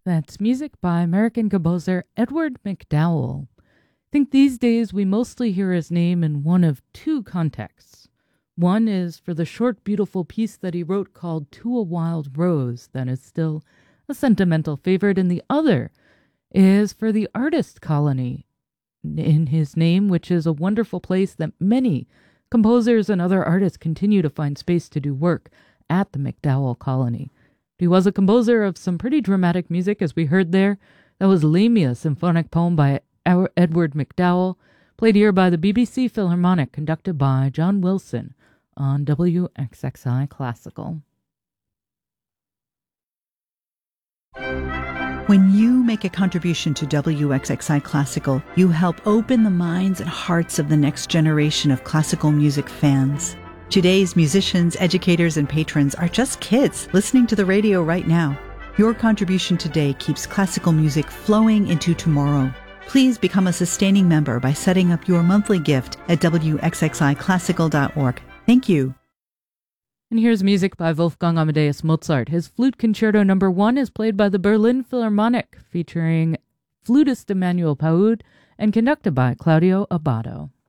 That's music by American composer Edward MacDowell. I think these days we mostly hear his name in one of two contexts. One is for the short, beautiful piece that he wrote called To a Wild Rose, that is still a sentimental favorite, and the other is for the Artist Colony in his name, which is a wonderful place that many composers and other artists continue to find space to do work at the MacDowell Colony. He was a composer of some pretty dramatic music, as we heard there. That was Lamia, symphonic poem by Edward MacDowell, played here by the BBC Philharmonic, conducted by John Wilson on WXXI Classical. When you make a contribution to WXXI Classical, you help open the minds and hearts of the next generation of classical music fans. Today's musicians, educators, and patrons are just kids listening to the radio right now. Your contribution today keeps classical music flowing into tomorrow. Please become a sustaining member by setting up your monthly gift at wxxiclassical.org. Thank you. And here's music by Wolfgang Amadeus Mozart. His Flute Concerto No. 1 is played by the Berlin Philharmonic, featuring flutist Emmanuel Paud and conducted by Claudio Abbado.